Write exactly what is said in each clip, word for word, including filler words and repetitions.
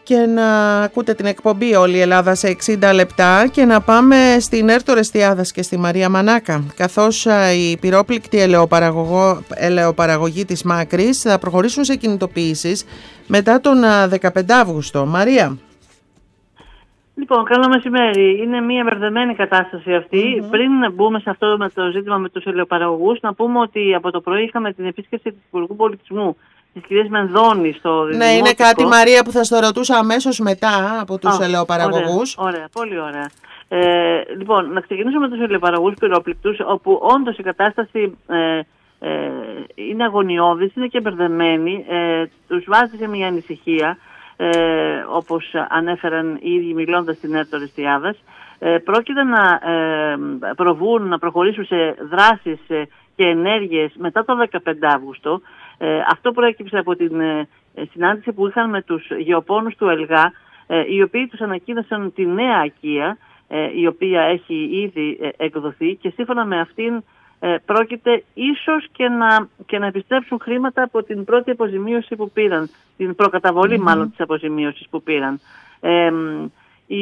και να ακούτε την εκπομπή «Όλη η Ελλάδα σε εξήντα λεπτά» και να πάμε στην Έρτο Ρεστιάδας και στη Μαρία Μανάκα, καθώς οι πυρόπληκτοι ελαιοπαραγωγοί της Μάκρης θα προχωρήσουν σε κινητοποιήσεις μετά τον δεκαπέντε Αύγουστο. Μαρία. Λοιπόν, καλό μεσημέρι. Είναι μια μπερδεμένη κατάσταση αυτή. Mm-hmm. Πριν μπούμε σε αυτό με το ζήτημα με τους ελαιοπαραγωγούς, να πούμε ότι από το πρωί είχαμε την επίσκεψη του Υπουργού Πολιτισμού, της κυρίας Μενδώνη, στο Δημοτικό. Ναι, είναι κάτι, Μαρία, που θα στο ρωτούσα αμέσως μετά από τους oh, ελαιοπαραγωγούς. Ωραία, ωραία, πολύ ωραία. Ε, λοιπόν, να ξεκινήσουμε με τους ελαιοπαραγωγούς πυρόπληκτους, όπου όντως η κατάσταση ε, ε, είναι αγωνιώδης, είναι και μπερδεμένη, ε, τους βάζει σε μια ανησυχία. Ε, όπως ανέφεραν οι ίδιοι μιλώντας στην Έρτο Ρεστιάδας, ε, πρόκειται να ε, προβούν, να προχωρήσουν σε δράσεις ε, και ενέργειες μετά το δεκαπέντε Αύγουστο. Ε, αυτό προέκυψε από την ε, συνάντηση που είχαν με τους γεωπόνους του ΕΛΓΑ, ε, οι οποίοι τους ανακοίνωσαν τη νέα οικία, ε, η οποία έχει ήδη ε, εκδοθεί, και σύμφωνα με αυτήν Ε, πρόκειται ίσως και να, και να επιστρέψουν χρήματα από την πρώτη αποζημίωση που πήραν, την προκαταβολή mm-hmm. μάλλον της αποζημίωσης που πήραν. Ε, η,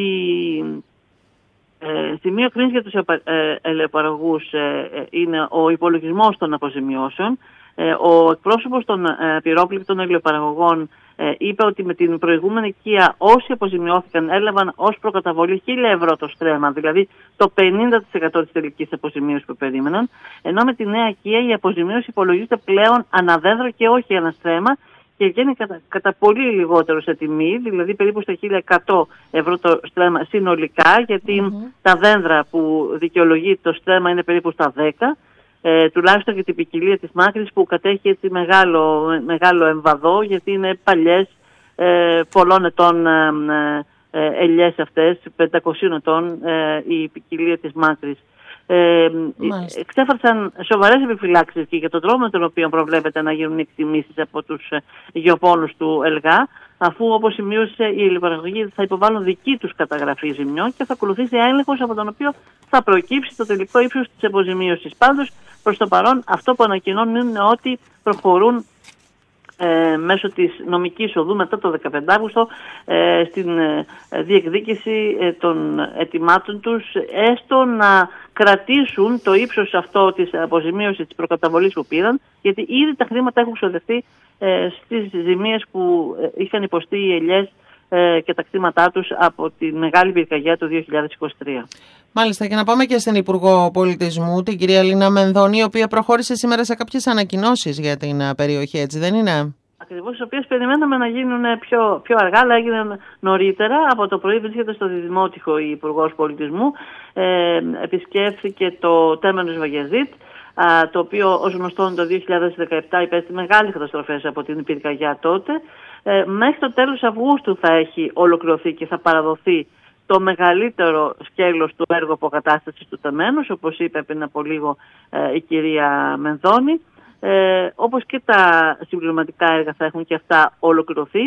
ε, σημείο κρίνης για τους ε, ελαιοπαραγωγούς ε, ε, είναι ο υπολογισμός των αποζημιώσεων. Ε, ο εκπρόσωπος των ε, πυρόπληκτων ελαιοπαραγωγών ε, είπε ότι με την προηγούμενη οικία όσοι αποζημιώθηκαν έλαβαν ως προκαταβολή χίλια ευρώ το στρέμμα, δηλαδή το πενήντα τοις εκατό της τελικής αποζημίωσης που περίμεναν, ενώ με τη νέα οικία η αποζημίωση υπολογίζεται πλέον αναδέντρο και όχι ένα στρέμμα και βγαίνει κατά, κατά πολύ λιγότερο σε τιμή, δηλαδή περίπου στα χίλια εκατό ευρώ το στρέμμα συνολικά, γιατί mm-hmm. τα δέντρα που δικαιολογεί το στρέμμα είναι περίπου στα δέκα. Ε, τουλάχιστον για την ποικιλία της Μάκρης, που κατέχει έτσι μεγάλο, μεγάλο εμβαδό, γιατί είναι παλιές, ε, πολλών ετών ε, ε, ελιές αυτές, πεντακοσίων ετών ε, η ποικιλία της Μάκρης. Ε, εξέφρασαν σοβαρές επιφυλάξεις και για τον τρόπο με τον οποίο προβλέπεται να γίνουν εκτιμήσεις από τους γεωπόνους του ΕΛΓΑ, αφού, όπως σημείωσε, οι ελαιοπαραγωγοί θα υποβάλουν δική τους καταγραφή ζημιών και θα ακολουθήσει έλεγχος από τον οποίο θα προκύψει το τελικό ύψος της αποζημίωσης. Πάντως, προς το παρόν, αυτό που ανακοινώνουν είναι ότι προχωρούν Ε, μέσω της νομικής οδού μετά το δεκαπέντε Αύγουστο ε, στην ε, διεκδίκηση ε, των αιτημάτων τους, έστω να κρατήσουν το ύψος αυτό της αποζημίωσης της προκαταβολής που πήραν, γιατί ήδη τα χρήματα έχουν ξοδευτεί ε, στις ζημίες που ε, είχαν υποστεί οι ελιές ε, και τα κτήματά τους από τη μεγάλη πυρκαγιά του δύο χιλιάδες είκοσι τρία. Μάλιστα, και να πάμε και στην Υπουργό Πολιτισμού, την κυρία Λίνα Μενδώνη, η οποία προχώρησε σήμερα σε κάποιες ανακοινώσεις για την περιοχή, έτσι δεν είναι? Ακριβώς, τις οποίες περιμέναμε να γίνουν πιο, πιο αργά, αλλά έγιναν νωρίτερα. Από το πρωί βρίσκεται στο Δημότυχο η Υπουργός Πολιτισμού. Ε, επισκέφθηκε το Τέμενος Βαγιαζίτ, το οποίο ως γνωστόν το δύο χιλιάδες δεκαεπτά υπέστη μεγάλες καταστροφές από την πυρκαγιά τότε. Ε, μέχρι το τέλος Αυγούστου θα έχει ολοκληρωθεί και θα παραδοθεί το μεγαλύτερο σκέλος του έργου αποκατάστασης του Τεμένους, όπως είπε πριν από λίγο ε, η κυρία Μενδώνη. Ε, όπως και τα συμπληρωματικά έργα θα έχουν και αυτά ολοκληρωθεί,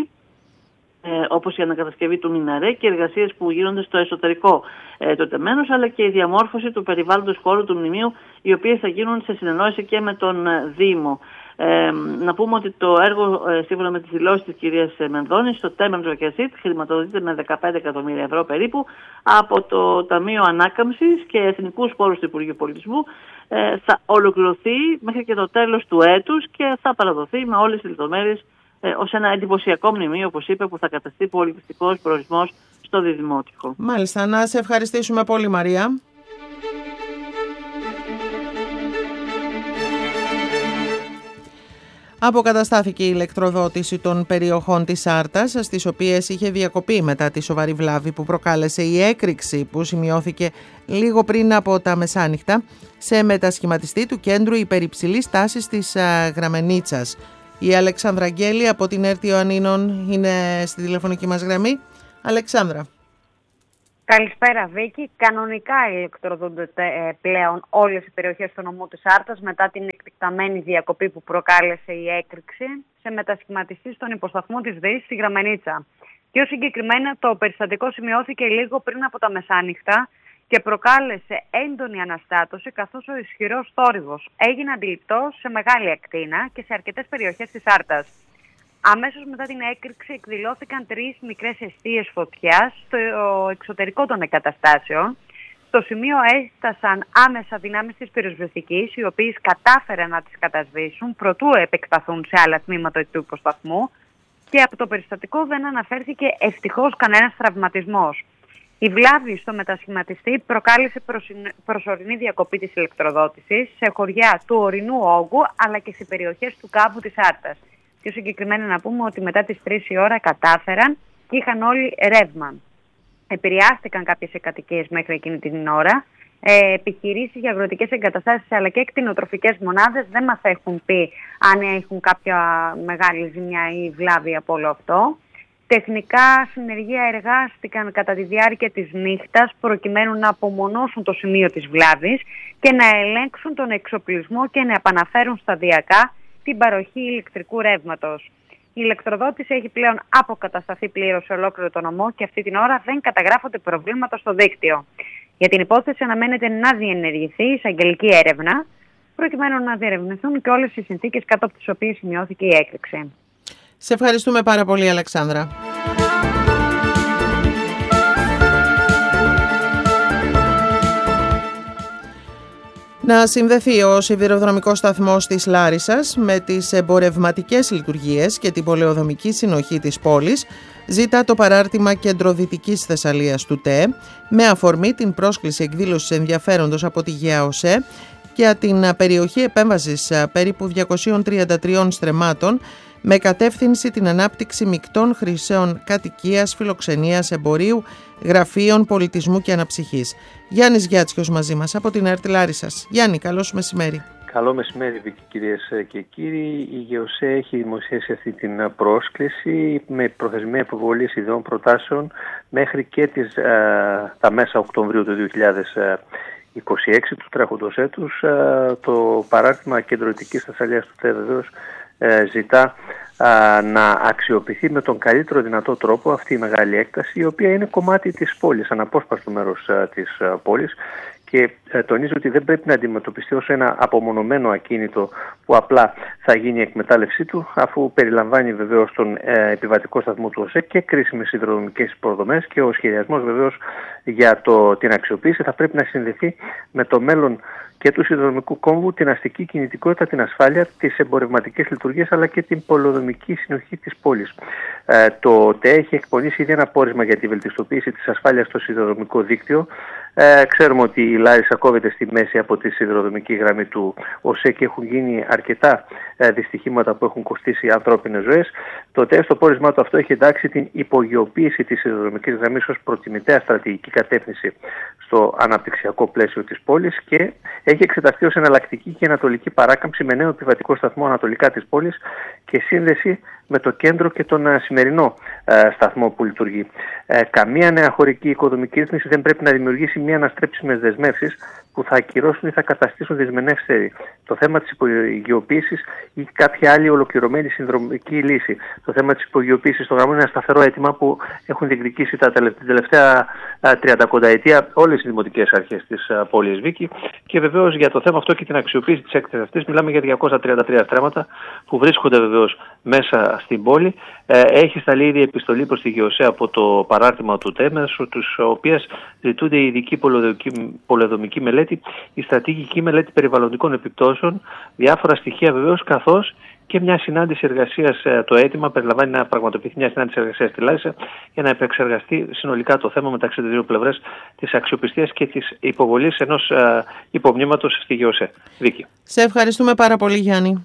ε, όπως η ανακατασκευή του Μιναρέ και εργασίες που γίνονται στο εσωτερικό ε, του Τεμένους, αλλά και η διαμόρφωση του περιβάλλοντος χώρου του μνημείου, οι οποίες θα γίνουν σε συνεννόηση και με τον ε, Δήμο. Ε, να πούμε ότι το έργο, ε, σύμφωνα με τις δηλώσεις της κυρίας Μενδώνης, στο Τέμενος Βαγιαζίτ χρηματοδοτείται με δεκαπέντε εκατομμύρια ευρώ περίπου από το Ταμείο Ανάκαμψης και Εθνικούς Πόρους του Υπουργείου Πολιτισμού. Ε, θα ολοκληρωθεί μέχρι και το τέλος του έτους και θα παραδοθεί με όλες τις λεπτομέρειες ε, ως ένα εντυπωσιακό μνημείο, όπως είπε, που θα καταστεί πολιτιστικός προορισμός στο Διδημότυχο. Μάλιστα, να σε ευχαριστήσουμε πολύ, Μαρία. Αποκαταστάθηκε η ηλεκτροδότηση των περιοχών της Άρτας, στις οποίες είχε διακοπεί μετά τη σοβαρή βλάβη που προκάλεσε η έκρηξη που σημειώθηκε λίγο πριν από τα μεσάνυχτα σε μετασχηματιστή του κέντρου υπερυψηλής τάσης της Γραμμενίτσας. Η Αλεξάνδρα Αγγέλη από την ΕΡΤ Ιωαννίνων είναι στη τηλεφωνική μας γραμμή. Αλεξάνδρα. Καλησπέρα, Βίκη. Κανονικά ηλεκτροδοτούνται πλέον όλες οι περιοχές του νομού της Άρτας μετά την εκτεκταμένη διακοπή που προκάλεσε η έκρηξη σε μετασχηματιστή στον υποσταθμό της ΔΕΗ στη Γραμμενίτσα. Πιο συγκεκριμένα, το περιστατικό σημειώθηκε λίγο πριν από τα μεσάνυχτα και προκάλεσε έντονη αναστάτωση, καθώς ο ισχυρός θόρυβος έγινε αντιληπτός σε μεγάλη ακτίνα και σε αρκετές περιοχές της Άρτας. Αμέσως μετά την έκρηξη εκδηλώθηκαν τρεις μικρές εστίες φωτιάς στο εξωτερικό των εγκαταστάσεων. Στο σημείο έφτασαν άμεσα δυνάμεις της πυροσβεστικής, οι οποίες κατάφεραν να τις κατασβήσουν προτού επεκταθούν σε άλλα τμήματα του υποσταθμού, και από το περιστατικό δεν αναφέρθηκε ευτυχώς κανένας τραυματισμός. Η βλάβη στο μετασχηματιστή προκάλεσε προσωρινή διακοπή της ηλεκτροδότησης σε χωριά του ορεινού όγκου αλλά και σε περιοχές του κάμπου της Άρτας. Πιο συγκεκριμένα να πούμε ότι μετά τις τρεις η ώρα κατάφεραν και είχαν όλοι ρεύμα. Επηρεάστηκαν κάποιες εκατοικίες μέχρι εκείνη την ώρα. Ε, επιχειρήσεις για αγροτικές εγκαταστάσεις αλλά και κτηνοτροφικές μονάδες δεν μας έχουν πει αν έχουν κάποια μεγάλη ζημιά ή βλάβη από όλο αυτό. Τεχνικά συνεργεία εργάστηκαν κατά τη διάρκεια της νύχτας προκειμένου να απομονώσουν το σημείο της βλάβης και να ελέγξουν τον εξοπλισμό και να επαναφέρουν σταδιακά την παροχή ηλεκτρικού ρεύματος. Η ηλεκτροδότηση έχει πλέον αποκατασταθεί πλήρως σε ολόκληρο το νομό και αυτή την ώρα δεν καταγράφονται προβλήματα στο δίκτυο. Για την υπόθεση αναμένεται να διενεργηθεί εισαγγελική έρευνα προκειμένου να διερευνηθούν και όλες οι συνθήκες κάτω από τις οποίες σημειώθηκε η έκρηξη. Σε ευχαριστούμε πάρα πολύ, Αλεξάνδρα. Να συνδεθεί ο σιδηροδρομικός σταθμός της Λάρισσας με τις εμπορευματικές λειτουργίες και την πολεοδομική συνοχή της πόλης, ζητά το παράρτημα Κεντροδυτικής Θεσσαλίας του ΤΕ, με αφορμή την πρόσκληση εκδήλωσης ενδιαφέροντος από τη ΓΕΑΟΣΕ για την περιοχή επέμβασης περίπου διακοσίων τριάντα τριών στρεμμάτων, με κατεύθυνση την ανάπτυξη μεικτών χρήσεων κατοικίας, φιλοξενίας, εμπορίου, γραφείων, πολιτισμού και αναψυχής. Γιάννης Γιάτσιος μαζί μας από την ΕΡΤ Λάρισσας. Γιάννη, καλώς μεσημέρι. Καλό μεσημέρι, Βίκη, κυρίες και κύριοι. Η ΓΕΟΣΕ έχει δημοσιεύσει αυτή την πρόσκληση με προθεσμία υποβολής ιδεών προτάσεων μέχρι και τις, α, τα μέσα Οκτωβρίου του δύο χιλιάδες είκοσι έξι του τρέχοντος έτους. Α, το παράρτημα Κεντροδυτικής Θεσσαλίας του ΤΕ βεβαίως ζητά α, να αξιοποιηθεί με τον καλύτερο δυνατό τρόπο αυτή η μεγάλη έκταση, η οποία είναι κομμάτι της πόλης, αναπόσπαστο μέρος α, της α, πόλης, και α, τονίζω ότι δεν πρέπει να αντιμετωπιστεί ως ένα απομονωμένο ακίνητο που απλά θα γίνει η εκμετάλλευσή του, αφού περιλαμβάνει βεβαίως τον ε, επιβατικό σταθμό του ΟΣΕ και κρίσιμες υδροδρομικές υποδομές, και ο σχεδιασμός βεβαίως για το, την αξιοποίηση θα πρέπει να συνδεθεί με το μέλλον και του σιδηροδρομικού κόμβου, την αστική κινητικότητα, την ασφάλεια, τις εμπορευματικές λειτουργίες αλλά και την πολεοδομική συνοχή της πόλης. Ε, το ΤΕ έχει εκπονήσει ήδη ένα πόρισμα για τη βελτιστοποίηση της ασφάλειας στο σιδηροδρομικό δίκτυο. Ε, ξέρουμε ότι η Λάρισα κόβεται στη μέση από τη σιδηροδρομική γραμμή του ΟΣΕ και έχουν γίνει αρκετά ε, δυστυχήματα που έχουν κοστίσει ανθρώπινες ζωές. Το ΤΕ στο πόρισμά του αυτό έχει εντάξει την υπογειοποίηση της σιδηροδρομικής γραμμής ως προτιμητέα στρατηγική κατεύθυνση στο αναπτυξιακό πλαίσιο της πόλης και έχει εξεταστεί ως εναλλακτική και ανατολική παράκαμψη με νέο επιβατικό σταθμό ανατολικά της πόλης και σύνδεση με το κέντρο και τον uh, σημερινό uh, σταθμό που λειτουργεί. Uh, καμία νέα χωρική οικοδομική ρύθμιση δεν πρέπει να δημιουργήσει μία αναστρέψιμες δεσμεύσεις που θα ακυρώσουν ή θα καταστήσουν δυσμενεύστερη το θέμα της υπογειοποίησης ή κάποια άλλη ολοκληρωμένη συνδρομική λύση. Το θέμα της υπογειοποίησης στο γραμμό είναι ένα σταθερό αίτημα που έχουν διεκδικήσει τα τελευταία τριαντακονταετία όλες οι δημοτικές αρχές της uh, πόλης, Βίκη, και βεβαίως για το θέμα αυτό και την αξιοποίηση της έκτασης αυτής μιλάμε για διακόσια τριάντα τρία στρέμματα που βρίσκονται βεβαίως μέσα στην πόλη. Ε, έχει σταλεί ήδη επιστολή προς τη ΓΕΟΣΕ από το παράρτημα του ΤΕ, μέσω της οποίας ζητούνται η ειδική πολεοδομική μελέτη, η στρατηγική μελέτη περιβαλλοντικών επιπτώσεων, διάφορα στοιχεία βεβαίως, καθώς και μια συνάντηση εργασίας. Το αίτημα περιλαμβάνει να πραγματοποιηθεί μια συνάντηση εργασίας στη Λάρισα για να επεξεργαστεί συνολικά το θέμα μεταξύ των δύο πλευρές της αξιοπιστίας και της υποβολής ενός υπομνήματος στη ΓΕΟΣΕ. Βίκη. Σε ευχαριστούμε πάρα πολύ, Γιάννη.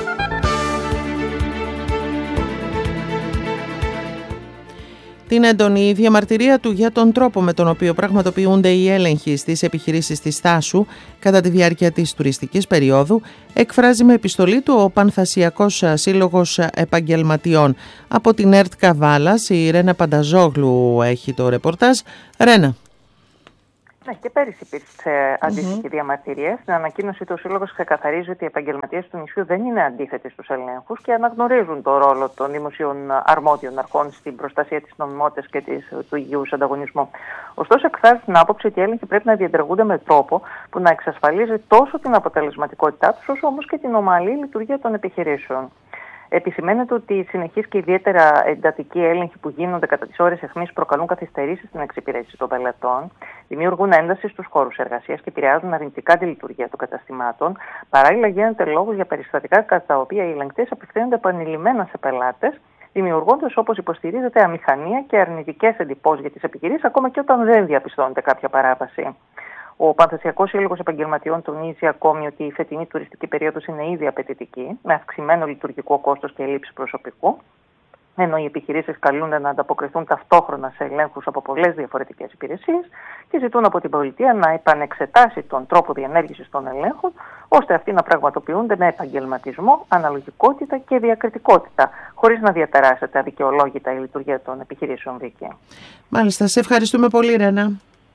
Την έντονη διαμαρτυρία του για τον τρόπο με τον οποίο πραγματοποιούνται οι έλεγχοι στις επιχειρήσεις της Θάσου κατά τη διάρκεια της τουριστικής περίοδου εκφράζει με επιστολή του ο Πανθασιακός Σύλλογος Επαγγελματιών. Από την ΕΡΤ Καβάλας η Ρένα Πανταζόγλου έχει το ρεπορτάζ. Ρένα. Ναι, και πέρυσι υπήρξε αντίστοιχη mm-hmm. διαμαρτυρία. Στην ανακοίνωση του Σύλλογο ξεκαθαρίζει ότι οι επαγγελματίες του νησιού δεν είναι αντίθετοι στους ελέγχους και αναγνωρίζουν το ρόλο των δημοσίων αρμόδιων αρχών στην προστασία της νομιμότητας και της, του υγιούς ανταγωνισμού. Ωστόσο, εκφράζει την άποψη ότι οι έλεγχοι πρέπει να διενεργούνται με τρόπο που να εξασφαλίζει τόσο την αποτελεσματικότητά τους, όσο όμως και την ομαλή λειτουργία των επιχειρήσεων. Επισημαίνεται ότι οι συνεχείς και ιδιαίτερα εντατικοί έλεγχοι που γίνονται κατά τις ώρες αιχμής προκαλούν καθυστερήσεις στην εξυπηρέτηση των πελατών, δημιουργούν ένταση στους χώρους εργασίας και επηρεάζουν αρνητικά τη λειτουργία των καταστημάτων. Παράλληλα, γίνεται λόγος για περιστατικά κατά τα οποία οι ελεγκτές απευθύνονται επανειλημμένα σε πελάτες, δημιουργώντας, όπως υποστηρίζεται, αμηχανία και αρνητικές εντυπώσεις για τις επιχειρήσεις, ακόμα και όταν δεν διαπιστώνεται κάποια παράβαση. Ο Πανθεσσιακός Σύλλογος Επαγγελματιών τονίζει ακόμη ότι η φετινή τουριστική περίοδος είναι ήδη απαιτητική, με αυξημένο λειτουργικό κόστος και έλλειψη προσωπικού, ενώ οι επιχειρήσεις καλούνται να ανταποκριθούν ταυτόχρονα σε ελέγχους από πολλές διαφορετικές υπηρεσίες και ζητούν από την πολιτεία να επανεξετάσει τον τρόπο διενέργησης των ελέγχων, ώστε αυτοί να πραγματοποιούνται με επαγγελματισμό, αναλογικότητα και διακριτικότητα, χωρίς να διαταράσσεται αδικαιολόγητα η λειτουργία των επιχειρήσεων δίκαια. Μάλιστα, σε ευχαριστούμε πολύ, Ρένα.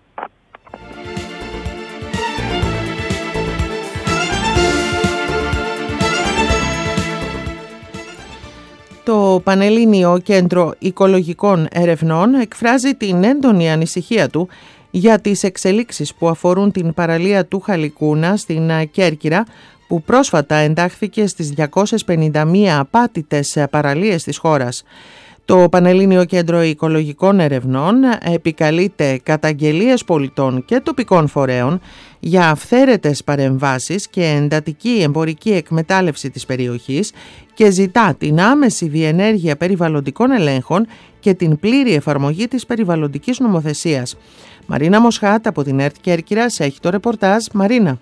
Το Πανελλήνιο Κέντρο Οικολογικών Ερευνών εκφράζει την έντονη ανησυχία του για τις εξελίξεις που αφορούν την παραλία του Χαλικούνα στην Κέρκυρα, που πρόσφατα εντάχθηκε στις διακόσιες πενήντα μία απάτητες παραλίες της χώρας. Το Πανελλήνιο Κέντρο Οικολογικών Ερευνών επικαλείται καταγγελίες πολιτών και τοπικών φορέων για αυθαίρετες παρεμβάσεις και εντατική εμπορική εκμετάλλευση της περιοχής και ζητά την άμεση διενέργεια περιβαλλοντικών ελέγχων και την πλήρη εφαρμογή της περιβαλλοντικής νομοθεσίας. Μαρίνα Μοσχάτ από την ΕΡΤ Κέρκυρας έχει το ρεπορτάζ. Μαρίνα.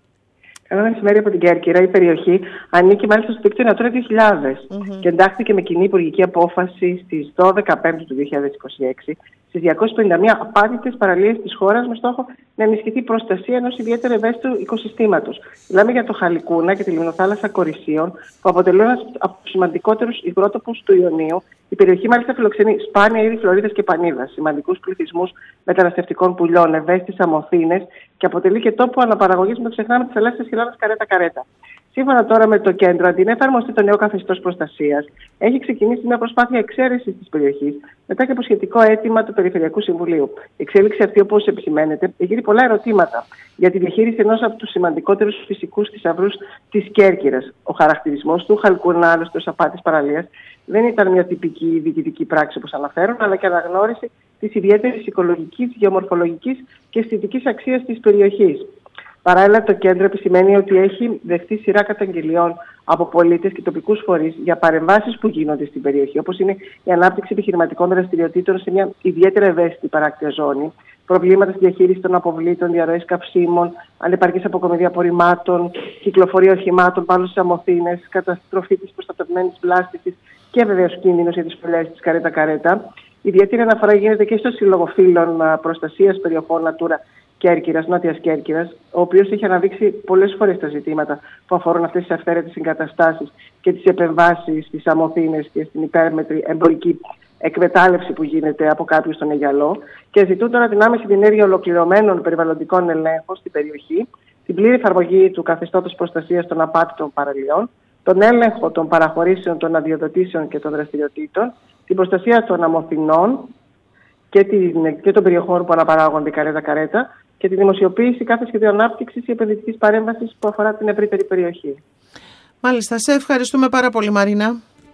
Καλό μεσημέρι από την Κέρκυρα. Η περιοχή ανήκει μάλιστα στο δίκτυο Natura δύο χιλιάδες mm-hmm. και εντάχθηκε με κοινή υπουργική απόφαση στις δώδεκα Πέμπτου του δύο χιλιάδες είκοσι έξι στις διακόσιες πενήντα μία απάτητες παραλίες της χώρας, με στόχο να ενισχυθεί η προστασία ενός ιδιαίτερα ευαίσθητου οικοσυστήματος. Μιλάμε για το Χαλικούνα και τη λιμνοθάλασσα Κορισίων, που αποτελούν ένας από τους σημαντικότερους υγρότοπους του Ιωνίου. Η περιοχή μάλιστα φιλοξενεί σπάνια είδη φλωρίδας και πανίδας, σημαντικούς πληθυσμούς μεταναστευτικών πουλιών, ευαίσθητες αμοθήνες και αποτελεί και τόπο αναπαραγωγής, με το ξεχνάμε, της θαλάσσιας χελώνας καρέτα-καρέτα. Σύμφωνα τώρα με το κέντρο, αντί να εφαρμοστεί το νέο καθεστώς προστασίας, έχει ξεκινήσει μια προσπάθεια εξαίρεσης της περιοχής μετά και από σχετικό αίτημα του Περιφερειακού Συμβουλίου. Η εξέλιξη αυτή, όπως επισημαίνεται, εγείρει πολλά ερωτήματα για τη διαχείριση ενός από τους σημαντικότερους φυσικούς θησαυρούς της Κέρκυρας. Ο χαρακτηρισμός του Χαλκούνα, άλλωστε ως απάτης παραλίας, δεν ήταν μια τυπική διοικητική πράξη όπως αναφέρουν, αλλά και αναγνώριση της ιδιαίτερης οικολογικής, γεωμορφολογικής και αισθητικής αξίας της περιοχής. Παράλληλα, το κέντρο επισημαίνει ότι έχει δεχτεί σειρά καταγγελιών από πολίτες και τοπικούς φορείς για παρεμβάσεις που γίνονται στην περιοχή, όπως είναι η ανάπτυξη επιχειρηματικών δραστηριοτήτων σε μια ιδιαίτερα ευαίσθητη παράκτια ζώνη, προβλήματα στη διαχείριση των αποβλήτων, διαρροές καυσίμων, ανεπαρκής αποκομιδή απορριμμάτων, κυκλοφορία οχημάτων πάνω στις αμοθήνες, καταστροφή της προστατευμένης βλάστησης και βεβαίως κίνδυνος για τις φωλιές της καρέτα-καρέτα. Ιδιαίτερη αναφορά γίνεται και στο Σύλλογο Φύλων Προστασίας Περιοχών Natura Κέρκυρας, Νότιας Κέρκυρας, ο οποίος έχει αναδείξει πολλές φορές τα ζητήματα που αφορούν αυτές τις αυθαίρετες εγκαταστάσεις και τις επεμβάσεις στις αμοθήνες και στην υπέρμετρη εμπορική εκμετάλλευση που γίνεται από κάποιους στον Αιγιαλό, και ζητούν τώρα την άμεση διενέργεια ολοκληρωμένων περιβαλλοντικών ελέγχων στην περιοχή, την πλήρη εφαρμογή του καθεστώτος προστασίας των απάτητων παραλιών, τον έλεγχο των παραχωρήσεων, των αδειοδοτήσεων και των δραστηριοτήτων, την προστασία των αμοθηνών και, την, και των περιοχών που αναπαράγονται καρέτα-καρέτα και τη δημοσιοποίηση κάθε σχεδίου ανάπτυξης ή επενδυτικής παρέμβασης που αφορά την ευρύτερη περιοχή. Μάλιστα, σε ευχαριστούμε πάρα πολύ, Μαρίνα.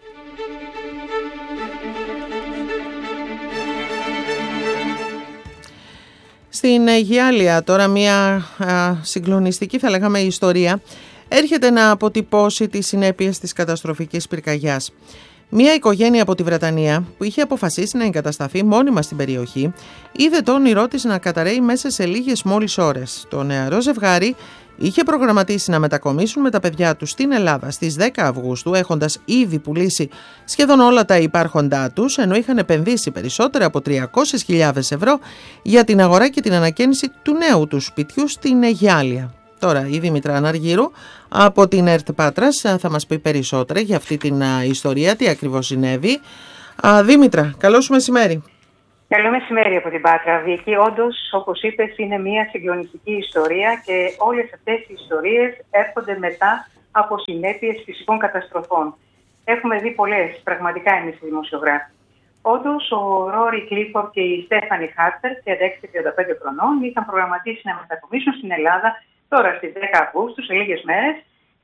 Στην Αιγιάλια τώρα μια α, συγκλονιστική, θα λέγαμε, ιστορία έρχεται να αποτυπώσει τις συνέπειες της καταστροφικής πυρκαγιάς. Μια οικογένεια από τη Βρετανία που είχε αποφασίσει να εγκατασταθεί μόνιμα στην περιοχή είδε το όνειρό της να καταρρέει μέσα σε λίγες μόλις ώρες. Το νεαρό ζευγάρι είχε προγραμματίσει να μετακομίσουν με τα παιδιά τους στην Ελλάδα στις δέκα Αυγούστου, έχοντας ήδη πουλήσει σχεδόν όλα τα υπάρχοντά τους, ενώ είχαν επενδύσει περισσότερα από τριακόσιες χιλιάδες ευρώ για την αγορά και την ανακαίνιση του νέου του σπιτιού στην Αιγιάλια. Τώρα η Δήμητρα Αναργύρου από την ΕΡΤ Πάτρας θα μας πει περισσότερα για αυτή την ιστορία, τι ακριβώς συνέβη. Α, Δήμητρα, καλό σου μεσημέρι. Καλό μεσημέρι από την Πάτρα. Βίκη, όντως, όπως είπες, είναι μια συγκλονιστική ιστορία και όλες αυτές οι ιστορίες έρχονται μετά από συνέπειες φυσικών καταστροφών. Έχουμε δει πολλές, πραγματικά, εμείς οι δημοσιογράφοι. Όντως, ο Ρόρι Κλίφορντ και η Στέφανη Χάρτερ, τριάντα έξι και τριάντα πέντε χρονών, είχαν προγραμματίσει να μετακομίσουν στην Ελλάδα τώρα στις δέκα Αυγούστου, σε λίγες μέρες,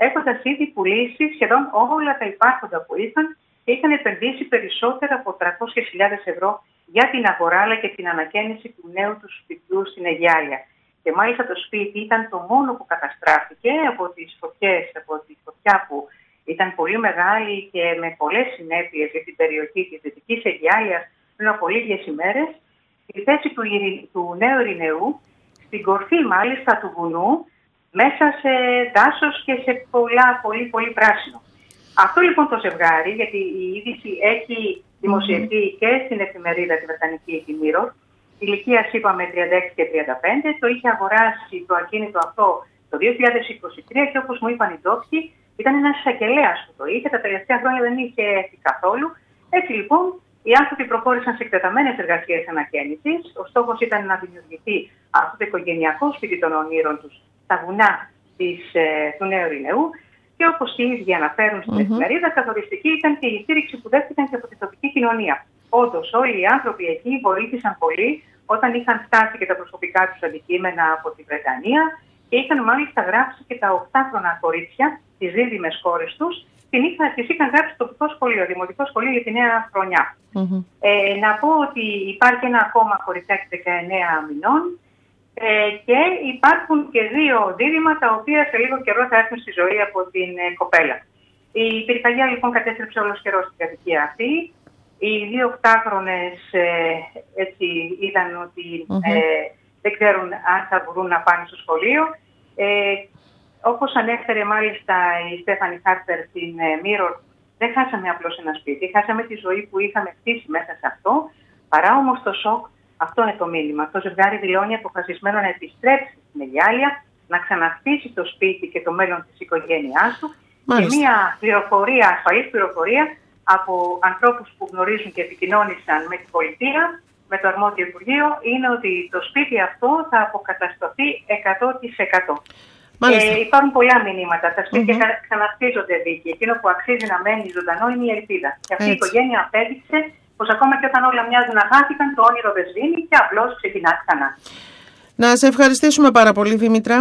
έχοντας ήδη πουλήσει σχεδόν όλα τα υπάρχοντα που είχαν και είχαν επενδύσει περισσότερα από τριακόσιες χιλιάδες ευρώ για την αγορά αλλά και την ανακαίνιση του νέου του σπιτιού στην Αιγιάλια. Και μάλιστα το σπίτι ήταν το μόνο που καταστράφηκε από τις φωτιές, από τη φωτιά που ήταν πολύ μεγάλη και με πολλές συνέπειες για την περιοχή της Δυτικής Αιγιάλιας πριν από λίγες ημέρες. Η θέση του, του νέου Ειρηνεού, στην κορφή μάλιστα του βουνού, μέσα σε δάσος και σε πολλά, πολύ, πολύ πράσινο. Αυτό λοιπόν το ζευγάρι, γιατί η είδηση έχει δημοσιευτεί και στην εφημερίδα τη Βρετανική τη Mirror, ηλικίας είπαμε τριάντα έξι και τριάντα πέντε, το είχε αγοράσει το ακίνητο αυτό το δύο χιλιάδες είκοσι τρία και όπως μου είπαν οι ντόπιοι, ήταν ένας εισαγγελέας που το είχε, τα τελευταία χρόνια δεν είχε έρθει καθόλου. Έτσι λοιπόν, οι άνθρωποι προχώρησαν σε εκτεταμένες εργασίες ανακαίνησης. Ο στόχος ήταν να δημιουργηθεί αυτό το οικογενειακό σπίτι των ονείρων τους στα βουνά της, ε, του Νέου Ειρηνεού. Και όπως οι ίδιοι αναφέρουν στην mm-hmm. εφημερίδα, καθοριστική ήταν και η στήριξη που δέχτηκαν και από την τοπική κοινωνία. Όντως, όλοι οι άνθρωποι εκεί βοήθησαν πολύ όταν είχαν φτάσει και τα προσωπικά τους αντικείμενα από τη Βρετανία και είχαν μάλιστα γράψει και τα οκτάχρονα κορίτσια, τις δίδυμες κόρες τους, τις είχαν γράψει στο τοπικό σχολείο, δημοτικό σχολείο για τη νέα χρονιά. Mm-hmm. Ε, να πω ότι υπάρχει ένα ακόμα κοριτσάκι δεκαεννέα μηνών ε, και υπάρχουν και δύο δίδυμα τα οποία σε λίγο καιρό θα έρθουν στη ζωή από την ε, κοπέλα. Η πυρκαγιά λοιπόν κατέστρεψε όλος καιρός στην κατοικία αυτή. Οι δύο οκτάχρονες ε, έτσι είδαν ότι mm-hmm. ε, δεν ξέρουν αν θα μπορούν να πάνε στο σχολείο. Ε, Όπως ανέφερε μάλιστα η Στέφανη Χάρπερ στην ε, Mirror, δεν χάσαμε απλώς ένα σπίτι, χάσαμε τη ζωή που είχαμε χτίσει μέσα σε αυτό. Παρά όμως το σοκ, αυτό είναι το μήνυμα. Το ζευγάρι δηλώνει αποφασισμένο να επιστρέψει στην Αιγιάλια, να ξαναχτίσει το σπίτι και το μέλλον της οικογένειάς του. Μάλιστα. Και μια πληροφορία, ασφαλής πληροφορία από ανθρώπους που γνωρίζουν και επικοινώνησαν με την πολιτεία, με το αρμόδιο Υπουργείο, είναι ότι το σπίτι αυτό θα αποκατασταθεί εκατό τοις εκατό. Ε, υπάρχουν πολλά μηνύματα. Τα σπίτια mm-hmm. ξαναχτίζονται, Βίκη. Εκείνο που αξίζει να μένει ζωντανό είναι η ελπίδα. Και αυτή Έτσι. η οικογένεια απέδειξε πως ακόμα και όταν όλα μοιάζουν να χάθηκαν, το όνειρο δεν σβήνει και απλώς ξεκινά ξανά. Να σε ευχαριστήσουμε πάρα πολύ, Δήμητρα.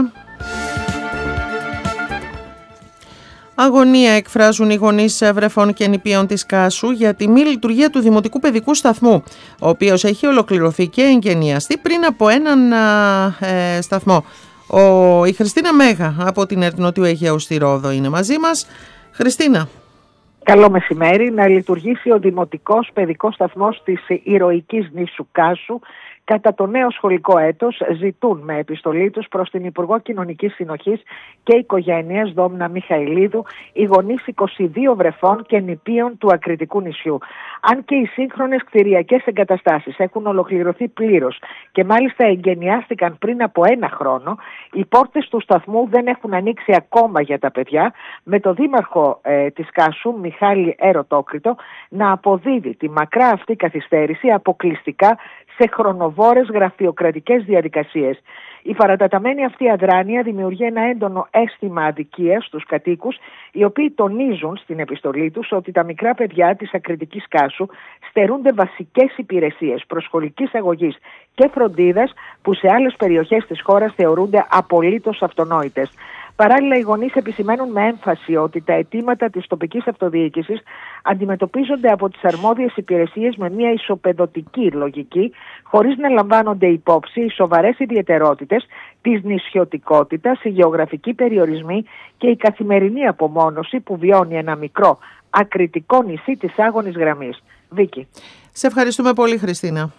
Αγωνία εκφράζουν οι γονείς βρεφών και νηπίων της Κάσου για τη μη λειτουργία του Δημοτικού Παιδικού Σταθμού, ο οποίος έχει ολοκληρωθεί και εγκαινιαστεί πριν από έναν ε, σταθμό. Ο, η Χριστίνα Μέγα από την ΕΡΤ Νότιου Αιγαίου στη Ρόδο είναι μαζί μας. Χριστίνα. Καλό μεσημέρι. Να λειτουργήσει ο Δημοτικός Παιδικός Σταθμός της ηρωικής νήσου Κάσου κατά το νέο σχολικό έτος, ζητούν με επιστολή τους προς την Υπουργό Κοινωνικής Συνοχής και Οικογένειας Δόμνα Μιχαηλίδου οι γονείς είκοσι δύο βρεφών και νηπίων του Ακριτικού νησιού. Αν και οι σύγχρονες κτηριακές εγκαταστάσεις έχουν ολοκληρωθεί πλήρως και μάλιστα εγκαινιάστηκαν πριν από ένα χρόνο, οι πόρτες του σταθμού δεν έχουν ανοίξει ακόμα για τα παιδιά, με το δήμαρχο ε, της Κάσου, Μιχάλη Ερωτόκριτο, να αποδίδει τη μακρά αυτή καθυστέρηση αποκλειστικά σε χρονοβόρες γραφειοκρατικές διαδικασίες. Η παραταταμένη αυτή αδράνεια δημιουργεί ένα έντονο αίσθημα αδικίας στους κατοίκους, οι οποίοι τονίζουν στην επιστολή τους ότι τα μικρά παιδιά της Ακριτικής Κάσου στερούνται βασικές υπηρεσίες προσχολικής αγωγής και φροντίδας που σε άλλες περιοχές της χώρας θεωρούνται απολύτως αυτονόητες. Παράλληλα, οι γονείς επισημαίνουν με έμφαση ότι τα αιτήματα της τοπικής αυτοδιοίκησης αντιμετωπίζονται από τις αρμόδιες υπηρεσίες με μια ισοπεδωτική λογική, χωρίς να λαμβάνονται υπόψη οι σοβαρές ιδιαιτερότητες της νησιωτικότητας, οι γεωγραφικοί περιορισμοί και η καθημερινή απομόνωση που βιώνει ένα μικρό ακριτικό νησί της Άγωνης Γραμμής. Βίκη. Σε ευχαριστούμε πολύ, Χριστίνα.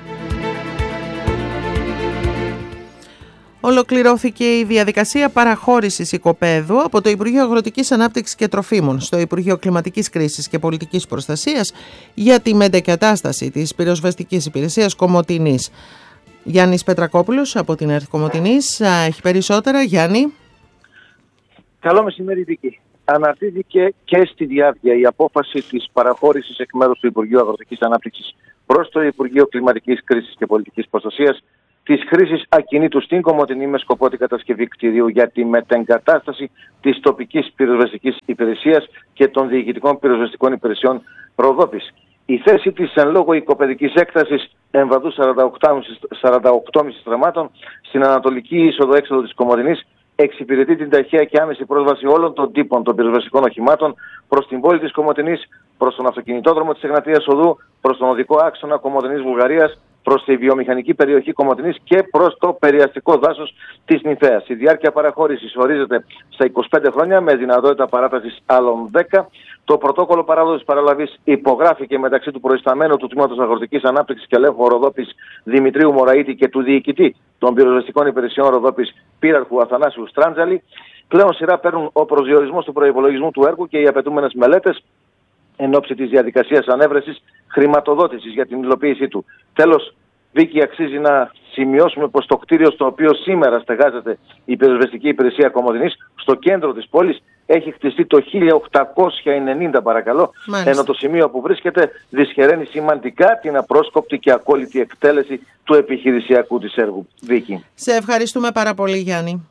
Ολοκληρώθηκε η διαδικασία παραχώρησης οικοπαίδου από το Υπουργείο Αγροτικής Ανάπτυξης και Τροφίμων στο Υπουργείο Κλιματικής Κρίσης και Πολιτικής Προστασίας για τη μετεγκατάσταση της πυροσβεστικής υπηρεσίας Κομοτηνής. Γιάννης Πετρακόπουλος από την ΕΡΤ Κομοτηνής έχει περισσότερα. Γιάννη. Καλό μεσημέρι, Βίκη. Αναρτήθηκε και στη διάρκεια η απόφαση της παραχώρησης εκ μέρους του Υπουργείου Αγροτικής Ανάπτυξης προς το Υπουργείο Κλιματικής Κρίσης και Πολιτικής Προστασίας της χρήσης ακινήτου στην Κομοτηνή με σκοπό την κατασκευή κτηρίου για τη μετεγκατάσταση της τοπικής πυροσβεστικής υπηρεσίας και των διοικητικών πυροσβεστικών υπηρεσιών Ροδόπης. Η θέση της εν λόγω οικοπαιδικής έκτασης εμβαδού σαράντα οκτώ κόμμα πέντε στραμμάτων στην ανατολική είσοδο-έξοδο της Κομοτηνής εξυπηρετεί την ταχεία και άμεση πρόσβαση όλων των τύπων των πυροσβεστικών οχημάτων προς την πόλη της Κομοτηνής, προς τον αυτοκινητόδρομο της Εγνατίας Οδού, προς τον οδικό άξονα Κομοτηνής Βουλγαρίας, προς τη βιομηχανική περιοχή Κομοτηνής και προς το περιαστικό δάσος της Νυφαίας. Η διάρκεια παραχώρησης ορίζεται στα είκοσι πέντε χρόνια με δυνατότητα παράτασης άλλων δέκα. Το πρωτόκολλο παράδοσης παραλαβής υπογράφηκε μεταξύ του προϊσταμένου του Τμήματος Αγροτικής Ανάπτυξης και Ελέγχου Ροδόπης Δημητρίου Μωραήτη και του διοικητή των πυροσβεστικών υπηρεσιών Ροδόπης Πύραρχου Αθανάσιου Στράντζαλη. Πλέον σειρά παίρνουν ο προσδιορισμός του προϋπολογισμού του έργου και οι απαιτούμενες μελέτες εν ώψη της διαδικασίας ανέβρεσης χρηματοδότησης για την υλοποίησή του. Τέλος, Βίκη, αξίζει να σημειώσουμε πως το κτίριο στο οποίο σήμερα στεγάζεται η πυροσβεστική υπηρεσία Κομοτηνής, στο κέντρο της πόλης, έχει χτιστεί το χίλια οκτακόσια ενενήντα, παρακαλώ, Μάλιστα. ενώ το σημείο που βρίσκεται δυσχεραίνει σημαντικά την απρόσκοπτη και ακόλυτη εκτέλεση του επιχειρησιακού της έργου. Βίκη. Σε ευχαριστούμε πάρα πολύ, Γιάννη.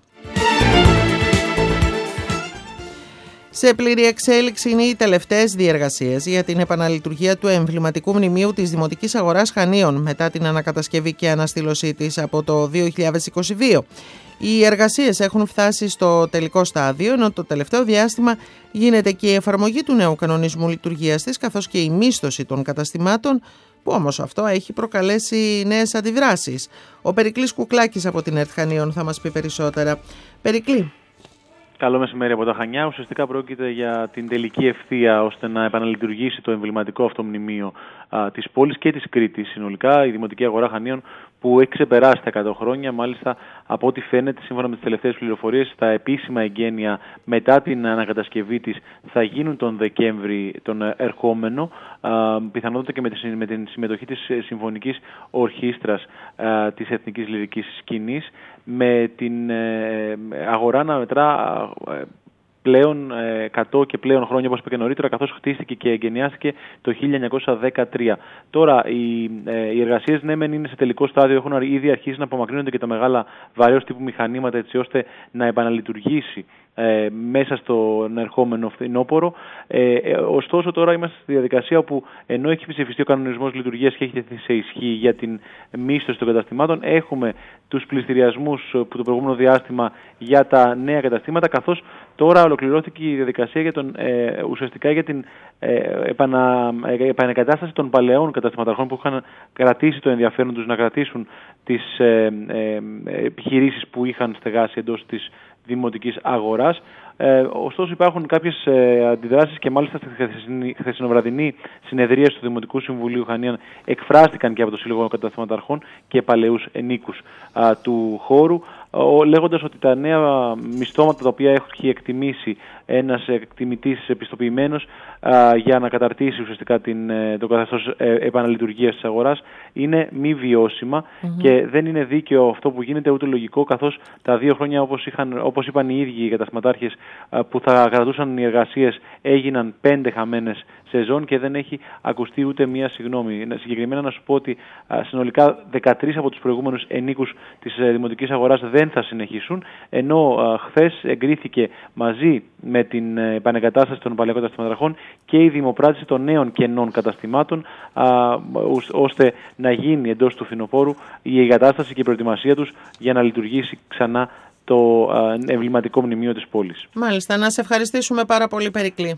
Σε πλήρη εξέλιξη είναι οι τελευταίες διεργασίες για την επαναλειτουργία του εμβληματικού μνημείου της Δημοτικής Αγοράς Χανίων μετά την ανακατασκευή και αναστήλωσή της από το δύο χιλιάδες είκοσι δύο. Οι εργασίες έχουν φτάσει στο τελικό στάδιο, ενώ το τελευταίο διάστημα γίνεται και η εφαρμογή του νέου κανονισμού λειτουργίας της, καθώς και η μίσθωση των καταστημάτων, που όμως αυτό έχει προκαλέσει νέες αντιδράσεις. Ο Περικλής Κουκλάκης από την ΕΡΤ Χανίων θα μας πει περισσότερα. Περικλή. Καλό μεσημέρι από τα Χανιά. Ουσιαστικά πρόκειται για την τελική ευθεία ώστε να επαναλειτουργήσει το εμβληματικό αυτό μνημείο α, της πόλης και της Κρήτης συνολικά, η Δημοτική Αγορά Χανίων, που έχει ξεπεράσει τα εκατό χρόνια. Μάλιστα, από ό,τι φαίνεται, σύμφωνα με τις τελευταίες πληροφορίες, τα επίσημα εγγένεια μετά την ανακατασκευή της θα γίνουν τον Δεκέμβρη τον ερχόμενο, α, πιθανότατα και με, τη, με την συμμετοχή της Συμφωνικής Ορχήστρας α, της Εθνικής Λυρικής Σκηνής, με την ε, αγορά να μετρά ε, πλέον εκατό και πλέον χρόνια, όπως είπα και νωρίτερα, καθώς χτίστηκε και εγκαινιάστηκε το χίλια εννιακόσια δεκατρία. Τώρα, οι, ε, οι εργασίες ναι μεν είναι σε τελικό στάδιο, έχουν ήδη αρχίσει να απομακρύνονται και τα μεγάλα βαρέως τύπου μηχανήματα, έτσι ώστε να επαναλειτουργήσει ε, μέσα στον ερχόμενο φθινόπωρο. Ε, ε, ωστόσο, τώρα είμαστε στη διαδικασία όπου, ενώ έχει ψηφιστεί ο κανονισμός λειτουργίας και έχει τεθεί σε ισχύ για την μίσθωση των καταστημάτων, έχουμε τους πληστηριασμούς που το προηγούμενο διάστημα για τα νέα καταστήματα, καθώς τώρα ολοκληρώθηκε η διαδικασία για τον, ε, ουσιαστικά για την ε, επανα, ε, επανεκατάσταση των παλαιών καταστηματαρχών που είχαν κρατήσει το ενδιαφέρον τους να κρατήσουν τις ε, ε, επιχειρήσεις που είχαν στεγάσει εντός της δημοτικής αγοράς. Ε, ωστόσο υπάρχουν κάποιες ε, αντιδράσεις και μάλιστα στη χθεσινοβραδινή συνεδρία του Δημοτικού Συμβουλίου Χανίων εκφράστηκαν και από το Σύλλογο Καταστηματαρχών και παλαιούς ενίκους α, του χώρου, ο, λέγοντας ότι τα νέα μισθώματα τα οποία έχει εκτιμήσει ένας εκτιμητής επιστοποιημένος α, για να καταρτήσει ουσιαστικά την, το καθεστώς ε, επαναλειτουργίας της αγοράς είναι μη βιώσιμα mm-hmm. και δεν είναι δίκαιο αυτό που γίνεται, ούτε λογικό, καθώς τα δύο χρόνια, όπως, είχαν, όπως είπαν οι ίδιοι οι καταστηματάρχες, που θα κρατούσαν οι εργασίες, έγιναν πέντε χαμένες σεζόν και δεν έχει ακουστεί ούτε μία συγγνώμη. Συγκεκριμένα να σου πω ότι α, συνολικά δεκατρείς από τους προηγούμενους ενίκους της ε, Δημοτικής Αγοράς δεν θα συνεχίσουν, ενώ α, χθες εγκρίθηκε μαζί με την ε, επανεγκατάσταση των παλαιών καταστηματαρχών και η δημοπράτηση των νέων κενών καταστημάτων, α, ώστε να γίνει εντός του φθινοπόρου η εγκατάσταση και η προετοιμασία τους για να λειτουργήσει ξανά το εμβληματικό μνημείο της πόλης. Μάλιστα, να σε ευχαριστήσουμε πάρα πολύ, Περικλή.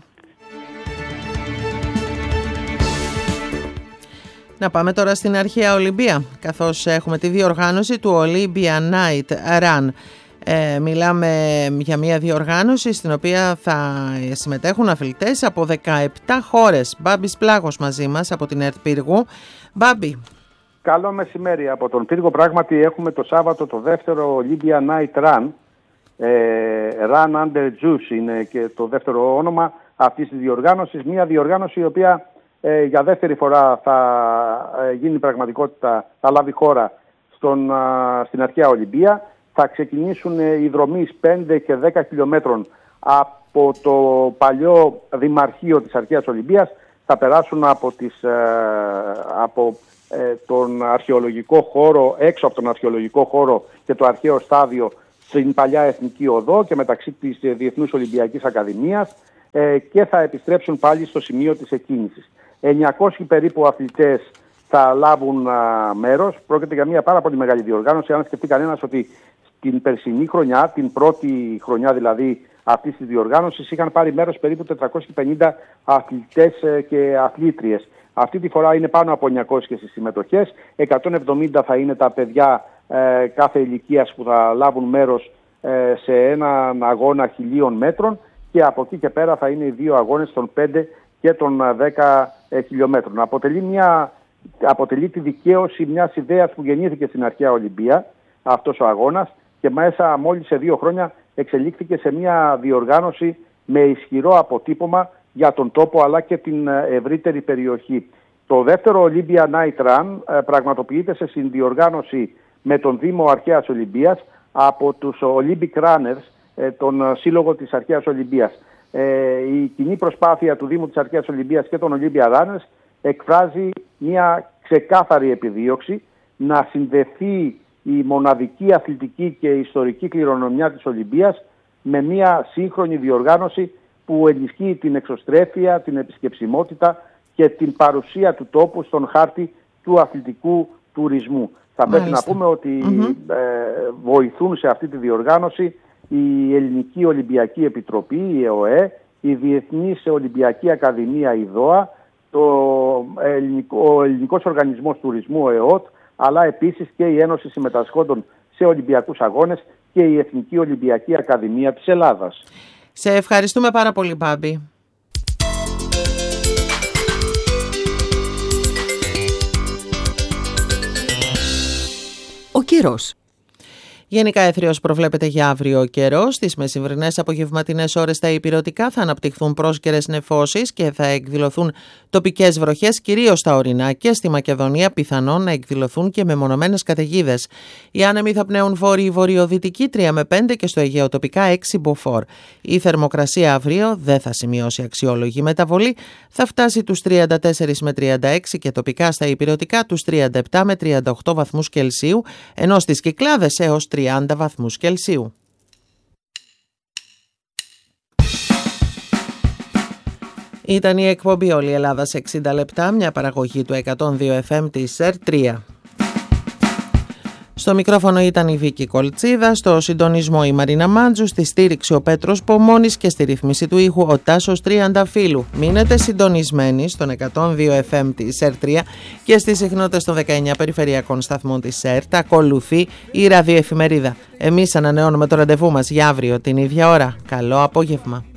Να πάμε τώρα στην αρχαία Ολυμπία, καθώς έχουμε τη διοργάνωση του Olympia Night Run. Ε, μιλάμε για μια διοργάνωση στην οποία θα συμμετέχουν αθλητές από δεκαεπτά χώρες. Μπάμπης Πλάγος μαζί μας από την ΕΡΤ Πύργου. Μπάμπη. Καλό μεσημέρι από τον Πύργο. Πράγματι έχουμε το Σάββατο το δεύτερο Olympia Night Run. Ε, Run Under Juice είναι και το δεύτερο όνομα αυτής της διοργάνωσης. Μια διοργάνωση η οποία ε, για δεύτερη φορά θα ε, γίνει πραγματικότητα, θα λάβει χώρα στον, α, στην αρχαία Ολυμπία. Θα ξεκινήσουν ε, οι δρομείς πέντε και δέκα χιλιόμετρων από το παλιό Δημαρχείο της αρχαίας Ολυμπίας. Θα περάσουν από, τις, ε, από ε, τον αρχαιολογικό χώρο, έξω από τον αρχαιολογικό χώρο και το αρχαίο στάδιο στην παλιά Εθνική Οδό και μεταξύ της Διεθνούς Ολυμπιακής Ακαδημίας ε, και θα επιστρέψουν πάλι στο σημείο της εκκίνησης. εννιακόσιοι περίπου αθλητές θα λάβουν α, μέρος. Πρόκειται για μια πάρα πολύ μεγάλη διοργάνωση. Αν σκεφτεί κανένας ότι την περσινή χρονιά, την πρώτη χρονιά δηλαδή αυτής της διοργάνωσης, είχαν πάρει μέρος περίπου τετρακόσιοι πενήντα αθλητές και αθλήτριες. Αυτή τη φορά είναι πάνω από εννιακόσιες οι συμμετοχές, εκατόν εβδομήντα θα είναι τα παιδιά ε, κάθε ηλικίας που θα λάβουν μέρος ε, σε έναν αγώνα χιλίων μέτρων, και από εκεί και πέρα θα είναι οι δύο αγώνες των πέντε και των δέκα ε, χιλιόμετρων. Αποτελεί, μια, αποτελεί τη δικαίωση μιας ιδέας που γεννήθηκε στην αρχαία Ολυμπία αυτός ο αγώνας, και μέσα μόλις σε δύο χρόνια εξελίχθηκε σε μια διοργάνωση με ισχυρό αποτύπωμα για τον τόπο αλλά και την ευρύτερη περιοχή. Το δεύτερο Olympia Night Run πραγματοποιείται σε συνδιοργάνωση με τον Δήμο Αρχαίας Ολυμπίας από τους Olympic Runners, τον σύλλογο της Αρχαίας Ολυμπίας. Η κοινή προσπάθεια του Δήμου της Αρχαίας Ολυμπίας και των Olympia Runners εκφράζει μια ξεκάθαρη επιδίωξη να συνδεθεί η μοναδική αθλητική και ιστορική κληρονομιά της Ολυμπίας με μια σύγχρονη διοργάνωση που ενισχύει την εξωστρέφεια, την επισκεψιμότητα και την παρουσία του τόπου στον χάρτη του αθλητικού τουρισμού. Θα πρέπει να πούμε ότι mm-hmm. ε, βοηθούν σε αυτή τη διοργάνωση η Ελληνική Ολυμπιακή Επιτροπή, η ΕΟΕ, η Διεθνής Ολυμπιακή Ακαδημία, η ΔΟΑ, το Ελληνικό, ο Ελληνικός Οργανισμός Τουρισμού, ο ΕΟΤ, αλλά επίσης και η Ένωση Συμμετασχόντων σε Ολυμπιακούς Αγώνες και η Εθνική Ολυμπιακή Ακαδημία της Ελλάδας. Σε ευχαριστούμε πάρα πολύ, Μπάμπη. Ο καιρός. Γενικά έθριος προβλέπεται για αύριο ο καιρός. Στις μεσημβρινές απογευματινές ώρες στα ηπειρωτικά θα αναπτυχθούν πρόσκαιρες νεφώσεις και θα εκδηλωθούν τοπικές βροχές, κυρίως στα ορεινά, και στη Μακεδονία πιθανόν να εκδηλωθούν και μεμονωμένες καταιγίδες. Οι άνεμοι θα πνέουν βόρειο-βορειοδυτική τρία με πέντε και στο Αιγαίο τοπικά έξι μποφόρ. Η θερμοκρασία αύριο δεν θα σημειώσει αξιόλογη μεταβολή, θα φτάσει τους τριάντα τέσσερα με τριάντα έξι και τοπικά στα ηπειρωτικά τους τριάντα επτά με τριάντα οκτώ βαθμούς Κελσίου, ενώ στις Κυκλάδες έως τριάντα βαθμούς Κελσίου. Ήταν η εκπομπή «Όλη η Ελλάδα σε εξήντα λεπτά», μια παραγωγή του εκατόν δύο εφ εμ της ΕΡ τρία. Στο μικρόφωνο ήταν η Βίκη Κολτσίδα, στο συντονισμό η Μαρίνα Μάντζου, στη στήριξη ο Πέτρος Πομώνης και στη ρύθμιση του ήχου ο Τάσος Τριανταφύλου. Μείνετε συντονισμένοι στον εκατόν δύο εφ εμ της ΕΡ τρία και στις συχνότητες των δεκαεννιά περιφερειακών σταθμών της ΕΡΤ. Ακολουθεί η ραδιοεφημερίδα. Εμείς ανανεώνουμε το ραντεβού μας για αύριο την ίδια ώρα. Καλό απόγευμα.